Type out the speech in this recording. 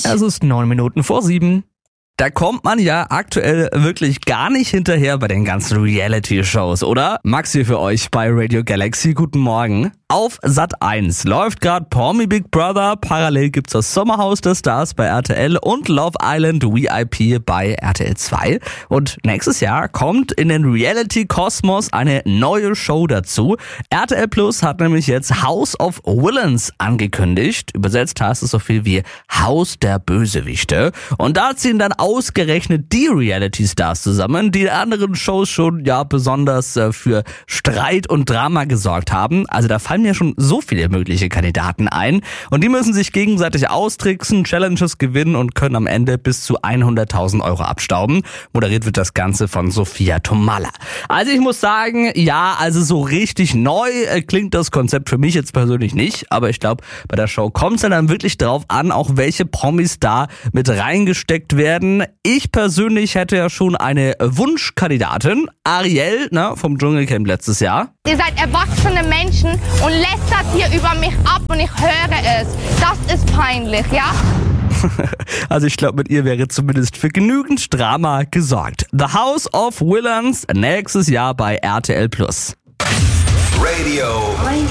Es ist 7:09. Da kommt man ja aktuell wirklich gar nicht hinterher bei den ganzen Reality-Shows, oder? Max hier für euch bei Radio Galaxy. Guten Morgen. Auf Sat.1 läuft gerade Promi Big Brother, parallel gibt's das Sommerhaus der Stars bei RTL und Love Island VIP bei RTL 2. Und nächstes Jahr kommt in den Reality-Kosmos eine neue Show dazu. RTL Plus hat nämlich jetzt House of Villains angekündigt. Übersetzt heißt es so viel wie Haus der Bösewichte. Und da ziehen dann ausgerechnet die Reality-Stars zusammen, die in anderen Shows schon besonders für Streit und Drama gesorgt haben. Also da fallen mir schon so viele mögliche Kandidaten ein und die müssen sich gegenseitig austricksen, Challenges gewinnen und können am Ende bis zu 100.000 Euro abstauben. Moderiert wird das Ganze von Sophia Tomalla. Also ich muss sagen, so richtig neu klingt das Konzept für mich jetzt persönlich nicht, aber ich glaube, bei der Show kommt es dann wirklich drauf an, auch welche Promis da mit reingesteckt werden. Ich persönlich hätte ja schon eine Wunschkandidatin, Ariel, vom Dschungelcamp letztes Jahr. Ihr seid erwachsene Menschen und lästert hier über mich ab und ich höre es. Das ist peinlich, ja? Also ich glaube, mit ihr wäre zumindest für genügend Drama gesorgt. The House of Villains nächstes Jahr bei RTL Plus. Radio